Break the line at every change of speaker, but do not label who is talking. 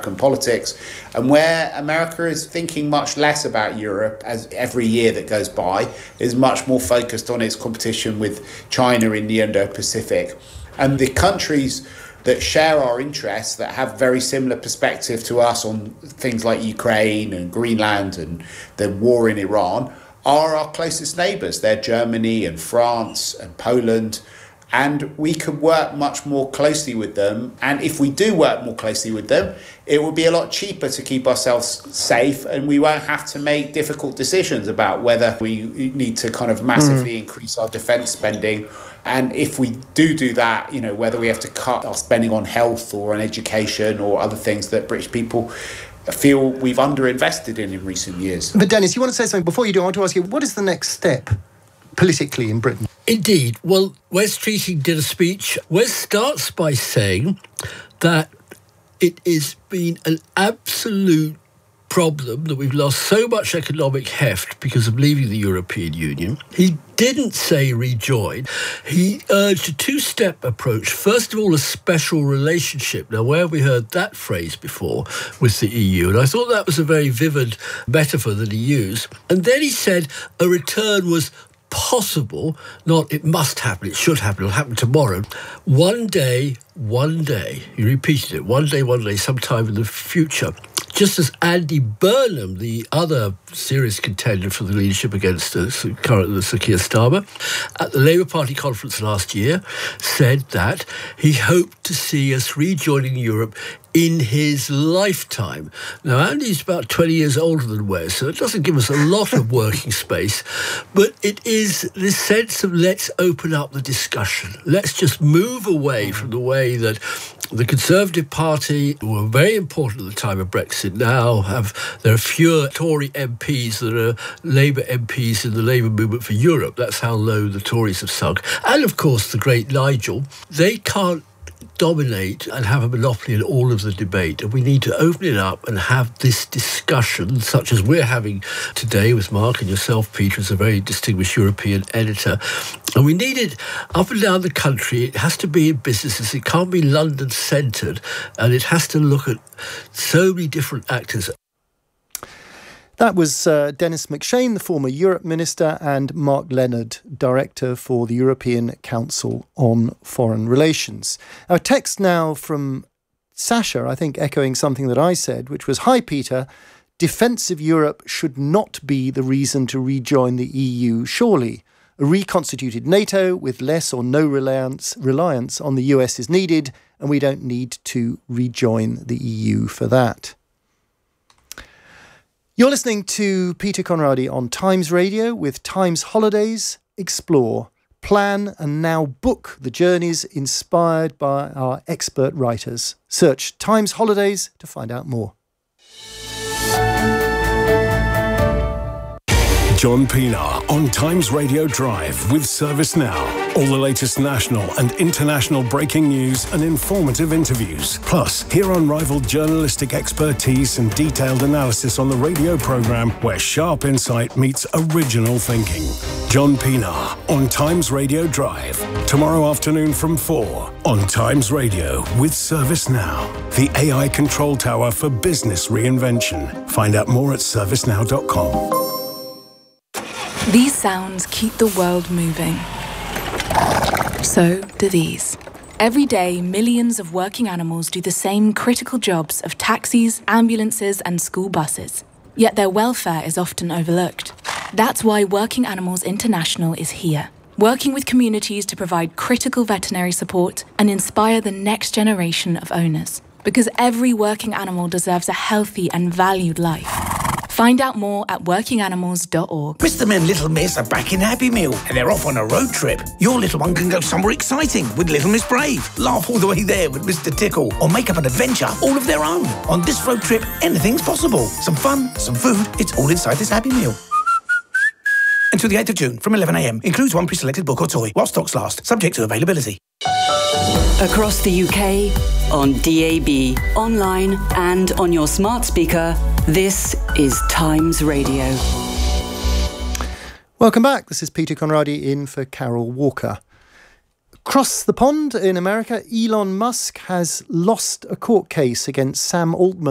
American politics, and where America is thinking much less about Europe as every year that goes by, is much more focused on its competition with China in the Indo-Pacific. And the countries that share our interests, that have very similar perspective to us on things like Ukraine and Greenland and the war in Iran, are our closest neighbours. They're Germany and France and Poland. And we could work much more closely with them. And if we do work more closely with them, it will be a lot cheaper to keep ourselves safe, and we won't have to make difficult decisions about whether we need to kind of massively increase our defence spending. And if we do that, whether we have to cut our spending on health or on education or other things that British people feel we've underinvested in recent years.
But Dennis, you want to say something? Before you do, I want to ask you, what is the next step politically in Britain?
Indeed. Well, Wes Streeting did a speech. Wes starts by saying that it has been an absolute problem that we've lost so much economic heft because of leaving the European Union. He didn't say rejoin. He urged a two-step approach. First of all, a special relationship. Now, where have we heard that phrase before with the EU? And I thought that was a very vivid metaphor that he used. And then he said a return was possible, not it must happen, it should happen, it'll happen tomorrow. One day, he repeated it, one day, sometime in the future. Just as Andy Burnham, the other serious contender for the leadership against current Sir Keir Starmer, at the Labour Party conference last year, said that he hoped to see us rejoining Europe in his lifetime. Now, Andy's about 20 years older than Wes, so it doesn't give us a lot of working space, but it is this sense of let's open up the discussion. Let's just move away from the way that the Conservative Party, who were very important at the time of Brexit, now there are fewer Tory MPs than are Labour MPs in the Labour Movement for Europe. That's how low the Tories have sunk. And, of course, the great Nigel. They can't dominate and have a monopoly in all of the debate, and we need to open it up and have this discussion such as we're having today with Mark and yourself, Peter, as a very distinguished European editor. And we need it up and down the country. It has to be in businesses. It can't be London-centred, and it has to look at so many different actors.
That was Dennis McShane, the former Europe Minister, and Mark Leonard, Director for the European Council on Foreign Relations. Our text now from Sasha, I think echoing something that I said, which was, "Hi Peter, defence of Europe should not be the reason to rejoin the EU, surely. A reconstituted NATO with less or no reliance on the US is needed, and we don't need to rejoin the EU for that." You're listening to Peter Conradi on Times Radio with Times Holidays. Explore, plan and now book the journeys inspired by our expert writers. Search Times Holidays to find out more.
John Pienaar on Times Radio Drive with ServiceNow. All the latest national and international breaking news and informative interviews. Plus, hear unrivaled journalistic expertise and detailed analysis on the radio programme where sharp insight meets original thinking. John Pienaar on Times Radio Drive. Tomorrow afternoon from 4 on Times Radio with ServiceNow, the AI control tower for business reinvention. Find out more at servicenow.com.
These sounds keep the world moving. So do these. Every day, millions of working animals do the same critical jobs of taxis, ambulances, and school buses. Yet their welfare is often overlooked. That's why Working Animals International is here, working with communities to provide critical veterinary support and inspire the next generation of owners. Because every working animal deserves a healthy and valued life. Find out more at workinganimals.org.
Mr. and Little Miss are back in Happy Meal and they're off on a road trip. Your little one can go somewhere exciting with Little Miss Brave, laugh all the way there with Mr. Tickle, or make up an adventure all of their own. On this road trip, anything's possible. Some fun, some food, it's all inside this Happy Meal. Until the 8th of June from 11 a.m. Includes one pre-selected book or toy while stocks last, subject to availability.
Across the UK, on DAB, online and on your smart speaker, this is Times Radio.
Welcome back. This is Peter Conradi in for Carol Walker. Across the pond in America, Elon Musk has lost a court case against Sam Altman.